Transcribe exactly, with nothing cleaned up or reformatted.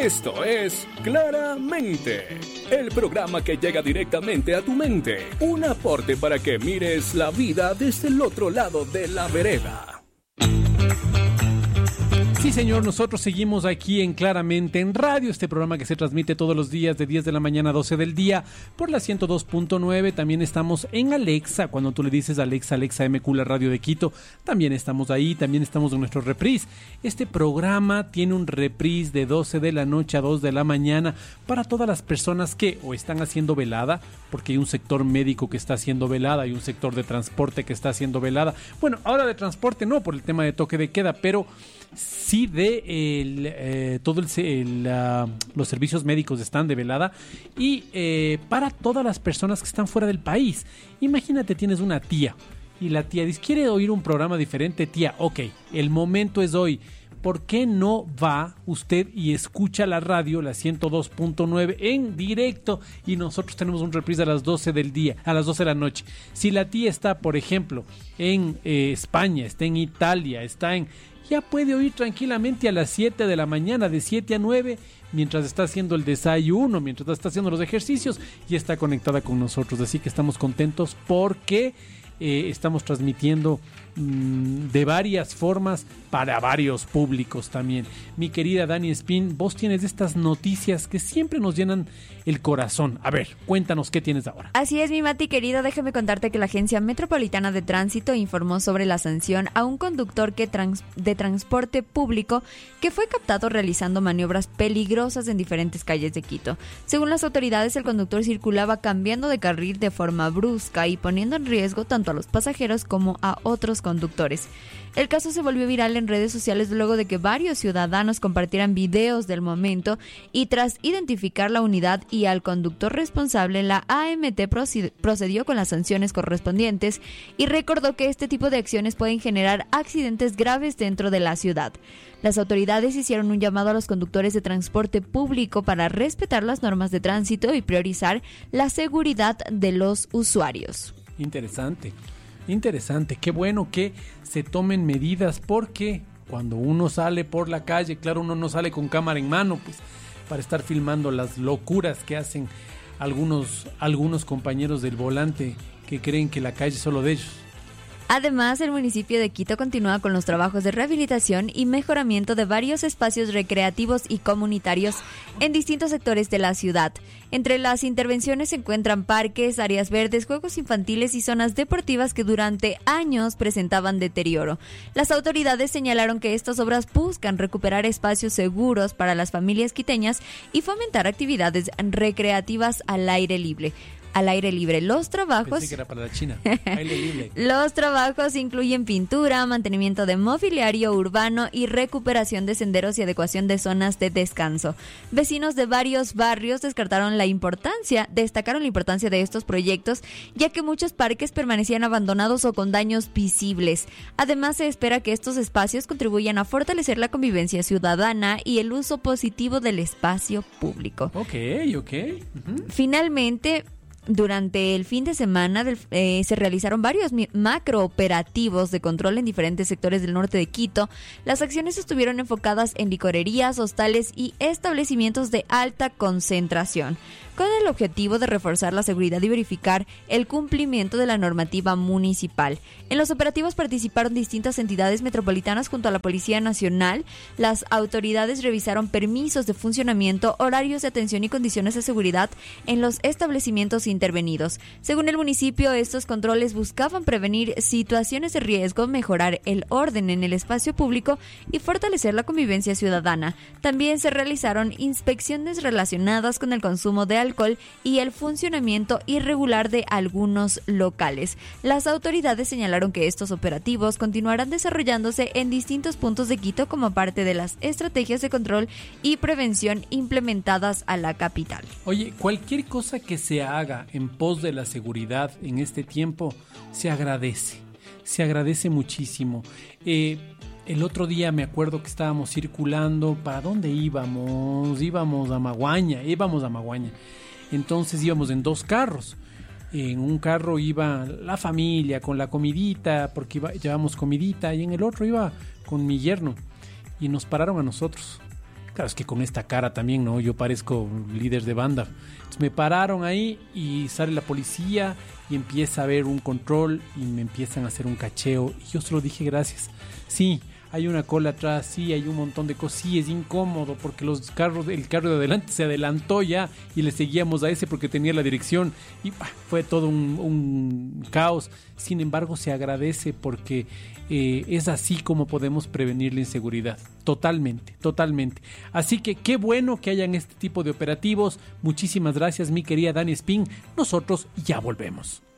Esto es Claramente, el programa que llega directamente a tu mente. Un aporte para que mires la vida desde el otro lado de la vereda. Sí, señor, nosotros seguimos aquí en Claramente en Radio, este programa que se transmite todos los días de diez de la mañana a doce del día por la ciento dos punto nueve. También estamos en Alexa, cuando tú le dices Alexa, Alexa M Q, la radio de Quito, también estamos ahí, también estamos en nuestro reprise. Este programa tiene un reprise de doce de la noche a dos de la mañana para todas las personas que o están haciendo velada, porque hay un sector médico que está haciendo velada, hay un sector de transporte que está haciendo velada. Bueno, ahora de transporte no, por el tema de toque de queda, pero sí de el, eh, todo el, el uh, los servicios médicos están de velada y eh, para todas las personas que están fuera del país. Imagínate, tienes una tía y la tía dice, ¿quiere oír un programa diferente? Tía, ok, el momento es hoy. ¿Por qué no va usted y escucha la radio, la ciento dos punto nueve, en directo? Y nosotros tenemos un reprise a las doce del día, a las doce de la noche. Si la tía está, por ejemplo, en eh, España, está en Italia, está en... ya puede oír tranquilamente a las siete de la mañana, de siete a nueve, mientras está haciendo el desayuno, mientras está haciendo los ejercicios, y está conectada con nosotros. Así que estamos contentos porque eh, estamos transmitiendo mmm, de varias formas para varios públicos también. Mi querida Dani Espín, vos tienes estas noticias que siempre nos llenan el corazón. A ver, cuéntanos qué tienes ahora. Así es, mi Mati querido, déjame contarte que la Agencia Metropolitana de Tránsito informó sobre la sanción a un conductor que trans- de transporte público que fue captado realizando maniobras peligrosas en diferentes calles de Quito. Según las autoridades, el conductor circulaba cambiando de carril de forma brusca y poniendo en riesgo tanto a los pasajeros como a otros conductores. El caso se volvió viral en redes sociales luego de que varios ciudadanos compartieran videos del momento y tras identificar la unidad y al conductor responsable, la A M T procedió con las sanciones correspondientes y recordó que este tipo de acciones pueden generar accidentes graves dentro de la ciudad. Las autoridades hicieron un llamado a los conductores de transporte público para respetar las normas de tránsito y priorizar la seguridad de los usuarios. Interesante. Interesante, qué bueno que se tomen medidas porque cuando uno sale por la calle, claro, uno no sale con cámara en mano, pues para estar filmando las locuras que hacen algunos, algunos compañeros del volante que creen que la calle es solo de ellos. Además, el municipio de Quito continúa con los trabajos de rehabilitación y mejoramiento de varios espacios recreativos y comunitarios en distintos sectores de la ciudad. Entre las intervenciones se encuentran parques, áreas verdes, juegos infantiles y zonas deportivas que durante años presentaban deterioro. Las autoridades señalaron que estas obras buscan recuperar espacios seguros para las familias quiteñas y fomentar actividades recreativas al aire libre. Al aire libre. Los trabajos... Pensé que era para la China. Aire libre. Los trabajos incluyen pintura, mantenimiento de mobiliario urbano y recuperación de senderos y adecuación de zonas de descanso. Vecinos de varios barrios descartaron la importancia, destacaron la importancia de estos proyectos, ya que muchos parques permanecían abandonados o con daños visibles. Además, se espera que estos espacios contribuyan a fortalecer la convivencia ciudadana y el uso positivo del espacio público. Ok, ok. Uh-huh. Finalmente... Durante el fin de semana del, eh, se realizaron varios macrooperativos de control en diferentes sectores del norte de Quito. Las acciones estuvieron enfocadas en licorerías, hostales y establecimientos de alta concentración, con el objetivo de reforzar la seguridad y verificar el cumplimiento de la normativa municipal. En los operativos participaron distintas entidades metropolitanas junto a la Policía Nacional. Las autoridades revisaron permisos de funcionamiento, horarios de atención y condiciones de seguridad en los establecimientos intervenidos. Según el municipio, estos controles buscaban prevenir situaciones de riesgo, mejorar el orden en el espacio público y fortalecer la convivencia ciudadana. También se realizaron inspecciones relacionadas con el consumo de alcohol y el funcionamiento irregular de algunos locales. Las autoridades señalaron que estos operativos continuarán desarrollándose en distintos puntos de Quito como parte de las estrategias de control y prevención implementadas a la capital. Oye, cualquier cosa que se haga en pos de la seguridad en este tiempo se agradece, se agradece muchísimo. Eh, el otro día me acuerdo que estábamos circulando, ¿para dónde íbamos? Íbamos a Maguaña, íbamos a Maguaña. Entonces íbamos en dos carros. En un carro iba la familia con la comidita, porque iba, llevamos comidita, y en el otro iba con mi yerno. Y nos pararon a nosotros. Claro, es que con esta cara también, ¿no? Yo parezco líder de banda. Entonces me pararon ahí y sale la policía y empieza a haber un control y me empiezan a hacer un cacheo. Y yo solo dije gracias. Sí, hay una cola atrás, sí, hay un montón de cosas, sí, es incómodo porque los carros, el carro de adelante se adelantó ya y le seguíamos a ese porque tenía la dirección y bah, fue todo un, un caos. Sin embargo, se agradece porque eh, es así como podemos prevenir la inseguridad. Totalmente, totalmente. Así que qué bueno que hayan este tipo de operativos. Muchísimas gracias, mi querida Dani Spin. Nosotros ya volvemos.